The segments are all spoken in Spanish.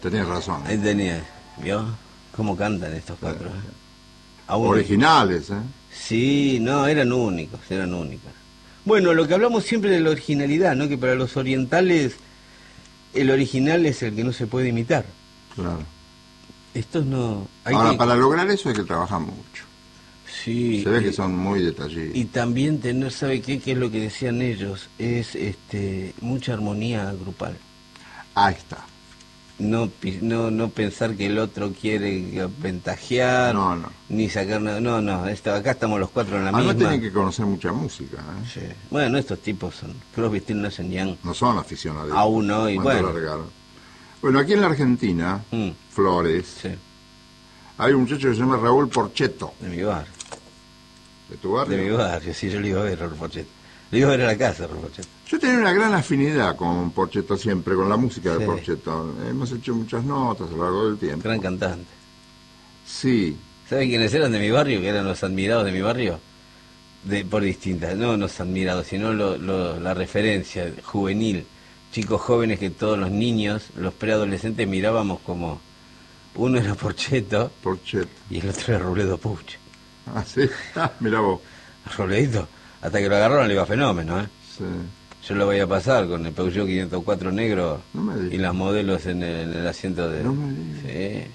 Tenés razón. Ahí tenía, ¿vio? ¿Cómo cantan estos cuatro? Originales, ¿eh? Sí, no, eran únicos. Bueno, lo que hablamos siempre de la originalidad, ¿no? Que para los orientales el original es el que no se puede imitar. Claro. Estos no... Ahora, para lograr eso hay que trabajar mucho. Sí. Se ve que son muy detallistas. Y también tener, ¿sabe qué? ¿Qué es lo que decían ellos? Es mucha armonía grupal. Ahí está. No pensar que el otro quiere ventajear, ni sacar nada. No, acá estamos los cuatro en la misma. Además tienen que conocer mucha música, ¿eh? Sí. Bueno, estos tipos son Crosby, Stills, Nash & Young. No son aficionados. Aún no, y bueno. Bueno, aquí en la Argentina, Flores, sí, hay un muchacho que se llama Raúl Porchetto. De mi barrio. ¿De tu barrio? De mi barrio, sí, yo le iba a ver a Raúl Porchetto. Le iba a ver a la casa, Raúl Porchetto. Yo tenía una gran afinidad con Porchetto siempre, con la música de Porchetto. Hemos hecho muchas notas a lo largo del tiempo. Gran cantante. Sí. ¿Sabe quiénes eran de mi barrio? Que eran los admirados de mi barrio. Por distintas, no los admirados, sino la referencia juvenil. Chicos jóvenes que todos los niños, los preadolescentes mirábamos como... Uno era Porchetto. Y el otro era Robledo Puch. Ah, sí. Mirá vos. Robledito. Hasta que lo agarraron le iba fenómeno, ¿eh? Sí. Yo lo voy a pasar con el Peugeot 504 negro y las modelos en el asiento de... No me digas.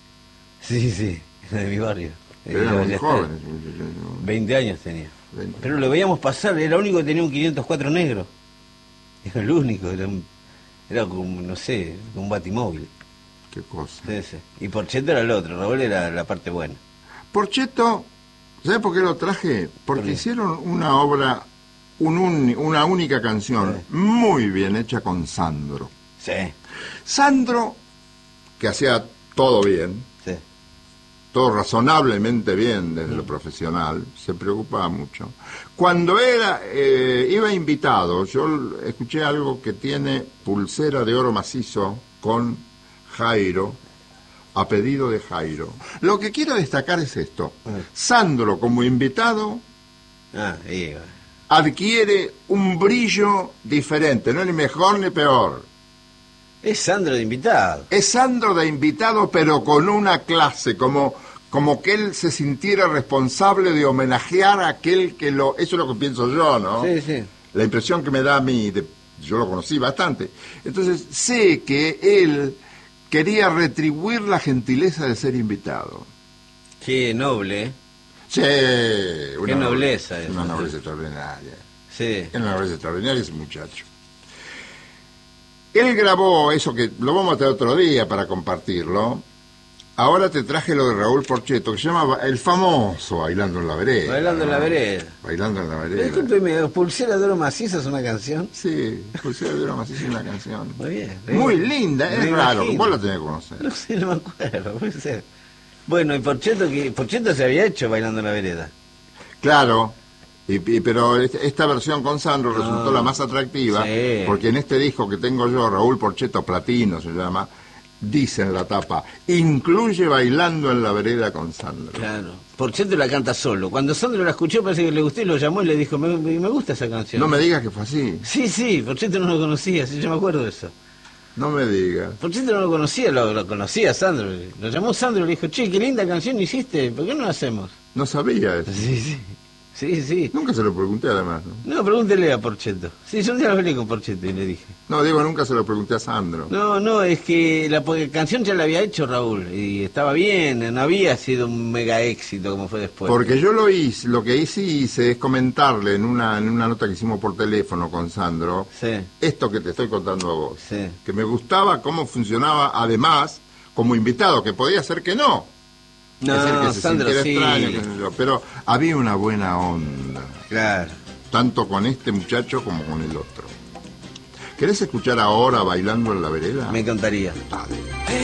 Sí, era de mi barrio. Eran muy jóvenes. 20 años tenía. 20. Pero lo veíamos pasar, era el único que tenía un 504 negro. Era el único, era como, no sé, un batimóvil. Qué cosa. Sí. Y Porchetto era el otro, Raúl era la parte buena. Porchetto, ¿sabes por qué lo traje? Porque hicieron una obra, una única canción, muy bien hecha con Sandro. Sí. Sandro, que hacía todo bien, todo razonablemente bien desde lo profesional, se preocupaba mucho. Cuando iba invitado, yo escuché algo que tiene Pulsera de Oro Macizo con Jairo, a pedido de Jairo. Lo que quiero destacar es esto. Sandro, como invitado, adquiere un brillo diferente, no es ni mejor ni peor. Es Sandro de invitado. Es Sandro de invitado, pero con una clase, como que él se sintiera responsable de homenajear a aquel que lo... Eso es lo que pienso yo, ¿no? Sí. La impresión que me da a mí, yo lo conocí bastante. Entonces, sé que él quería retribuir la gentileza de ser invitado. Qué noble, ¿eh? Sí. Qué nobleza. Una nobleza extraordinaria. Sí. Una nobleza extraordinaria ese muchacho. Él grabó eso que lo vamos a traer otro día para compartirlo. Ahora te traje lo de Raúl Porchetto, que se llama el famoso Bailando en la Vereda. Bailando en la Vereda. Bailando en la Vereda. Discúlpeme, ¿Pulsera de Oro Macizo es una canción? Sí, Pulsera de Oro Macizo es una canción. Muy bien. Muy linda, es raro, imagino. Vos la tenés que conocer. No sé, no me acuerdo, puede ser. Bueno, y Porchetto se había hecho Bailando en la Vereda. Claro, pero esta versión con Sandro resultó la más atractiva, porque en este disco que tengo yo, Raúl Porchetto Platino se llama, dice en la tapa, incluye Bailando en la Vereda con Sandro. Claro, Porchetto la canta solo. Cuando Sandro la escuchó parece que le gustó y lo llamó y le dijo, me gusta esa canción. No me digas que fue así. Sí, Porchetto no lo conocía, sí, yo me acuerdo de eso. No me digas. Porchetto no lo conocía, lo conocía Sandro. Lo llamó Sandro y le dijo, che, qué linda canción hiciste, ¿por qué no la hacemos? No sabía eso. Sí. Nunca se lo pregunté además, ¿no? No, pregúntele a Porchetto. Sí, yo un día lo hablé con Porchetto y le dije. No, digo, nunca se lo pregunté a Sandro. No, es que la canción ya la había hecho Raúl y estaba bien, no había sido un mega éxito como fue después. Porque yo lo que hice es comentarle en una nota que hicimos por teléfono con Sandro, esto que te estoy contando a vos, que me gustaba cómo funcionaba además como invitado, que podía ser que no. No, es decir, que se Sandro extraño, pero había una buena onda. Claro. Tanto con este muchacho como con el otro. ¿Querés escuchar ahora Bailando en la Vereda? Me encantaría. Dale.